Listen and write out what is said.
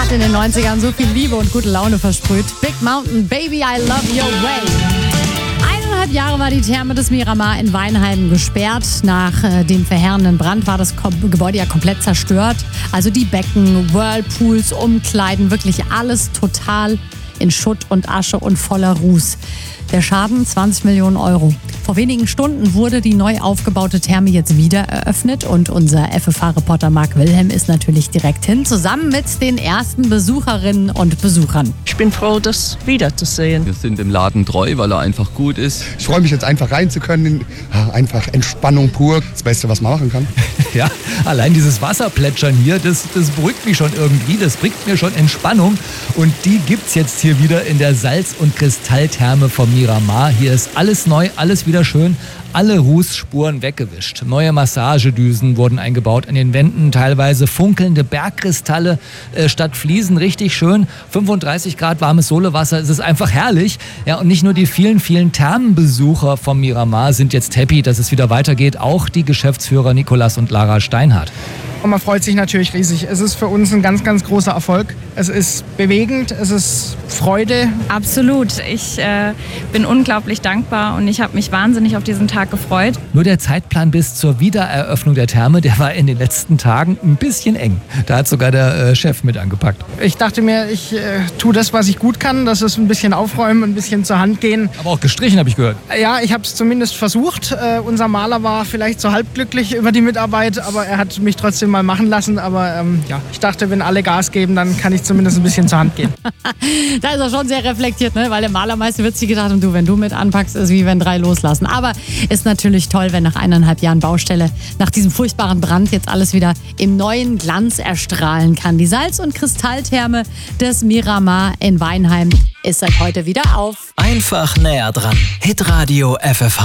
hat in den 90ern so viel Liebe und gute Laune versprüht. Big Mountain, Baby, I love your way. 1,5 Jahre war die Therme des Miramar in Weinheim gesperrt. Nach dem verheerenden Brand war das Gebäude ja komplett zerstört. Also die Becken, Whirlpools, Umkleiden, wirklich alles total in Schutt und Asche und voller Ruß. Der Schaden 20 Millionen Euro. Vor wenigen Stunden wurde die neu aufgebaute Therme jetzt wieder eröffnet und unser FFH-Reporter Marc Wilhelm ist natürlich direkt hin, zusammen mit den ersten Besucherinnen und Besuchern. Ich bin froh, das wiederzusehen. Wir sind dem Laden treu, weil er einfach gut ist. Ich freue mich jetzt einfach rein zu können. Einfach Entspannung pur. Das Beste, was man machen kann. Ja, allein dieses Wasserplätschern hier, das beruhigt mich schon irgendwie. Das bringt mir schon Entspannung. Und die gibt's jetzt hier wieder in der Salz- und Kristalltherme vom Miramar. Hier ist alles neu, alles wieder schön. Alle Rußspuren weggewischt. Neue Massagedüsen wurden eingebaut an den Wänden, teilweise funkelnde Bergkristalle statt Fliesen, richtig schön. 35 Grad warmes Solewasser, es ist einfach herrlich. Ja, und nicht nur die vielen, vielen Thermenbesucher vom Miramar sind jetzt happy, dass es wieder weitergeht, auch die Geschäftsführer Nikolas und Lara Steinhardt. Und man freut sich natürlich riesig. Es ist für uns ein ganz, ganz großer Erfolg. Es ist bewegend, es ist Freude. Absolut. Ich bin unglaublich dankbar und ich habe mich wahnsinnig auf diesen Tag gefreut. Nur der Zeitplan bis zur Wiedereröffnung der Therme, der war in den letzten Tagen ein bisschen eng. Da hat sogar der Chef mit angepackt. Ich dachte mir, ich tue das, was ich gut kann. Das ist ein bisschen aufräumen, ein bisschen zur Hand gehen. Aber auch gestrichen, habe ich gehört. Ja, ich habe es zumindest versucht. Unser Maler war vielleicht so halb glücklich über die Mitarbeit, aber er hat mich trotzdem mal machen lassen. Aber ich dachte, wenn alle Gas geben, dann kann ich zumindest ein bisschen zur Hand gehen. Da ist er schon sehr reflektiert, ne? Weil der Malermeister wird sich gedacht, und du, wenn du mit anpackst, ist wie wenn 3 loslassen. Aber ist natürlich toll, wenn nach 1,5 Jahren Baustelle, nach diesem furchtbaren Brand jetzt alles wieder im neuen Glanz erstrahlen kann. Die Salz- und Kristalltherme des Miramar in Weinheim ist seit heute wieder auf. Einfach näher dran. Hitradio FFH.